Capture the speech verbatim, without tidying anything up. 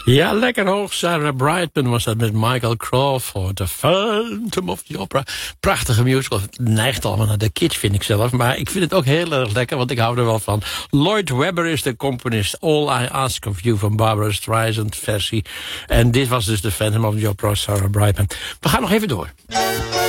Ja, lekker hoog. Sarah Brightman was dat met Michael Crawford. The Phantom of the Opera. Prachtige musical. Het neigt allemaal naar de kitsch, vind ik zelf. Maar ik vind het ook heel erg lekker, want ik hou er wel van. Lloyd Webber is de componist. All I Ask of You van Barbara Streisand versie. En dit was dus The Phantom of the Opera, Sarah Brightman. We gaan nog even door.